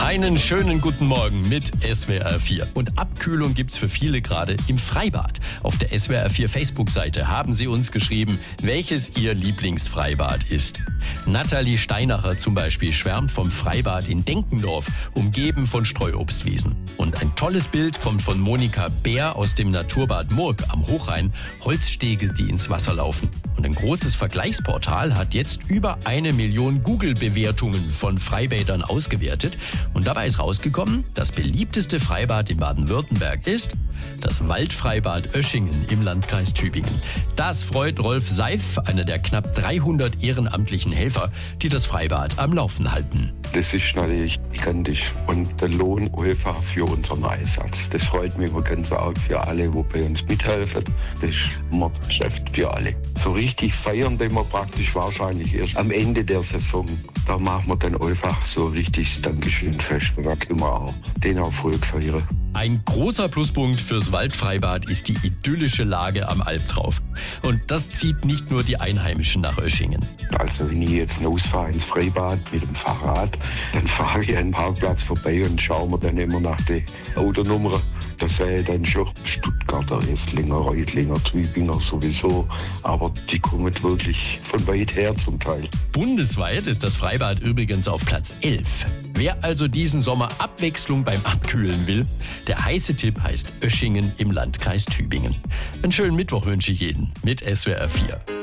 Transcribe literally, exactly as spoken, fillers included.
Einen schönen guten Morgen mit S W R vier. Und Abkühlung gibt's für viele gerade im Freibad. Auf der S W R vier Facebook-Seite haben sie uns geschrieben, welches ihr Lieblingsfreibad ist. Nathalie Steinacher zum Beispiel schwärmt vom Freibad in Denkendorf, umgeben von Streuobstwiesen. Und ein tolles Bild kommt von Monika Bär aus dem Naturbad Murg am Hochrhein. Holzstege, die ins Wasser laufen. Und ein großes Vergleichsportal hat jetzt über eine Million Google-Bewertungen von Freibädern ausgewertet. Und dabei ist rausgekommen, das beliebteste Freibad in Baden-Württemberg ist das Waldfreibad Oeschingen im Landkreis Tübingen. Das freut Rolf Seif, einer der knapp dreihundert ehrenamtlichen Helfer, die das Freibad am Laufen halten. Das ist natürlich gigantisch und der Lohn einfach für unseren Einsatz. Das freut mich immer ganz arg für alle, die bei uns mithelfen. Das ist Mordgeschäft für alle. So richtig feiern den wir praktisch wahrscheinlich erst am Ende der Saison. Da machen wir dann einfach so richtig Dankeschön-Fest. Da können wir auch den Erfolg feiern. Ein großer Pluspunkt fürs Waldfreibad ist die idyllische Lage am Albtrauf. Und das zieht nicht nur die Einheimischen nach Oeschingen. Also wenn ich jetzt ausfahre ins Freibad mit dem Fahrrad, dann fahre ich an den Parkplatz vorbei und schaue mir dann immer nach den Autonummern. Da sehe ich dann schon Stuttgarter, Esslinger, Reutlinger, Tübinger sowieso. Aber die kommen wirklich von weit her zum Teil. Bundesweit ist das Freibad übrigens auf Platz elf. Wer also diesen Sommer Abwechslung beim Abkühlen will, der heiße Tipp heißt Oeschingen im Landkreis Tübingen. Einen schönen Mittwoch wünsche ich jeden mit S W R vier.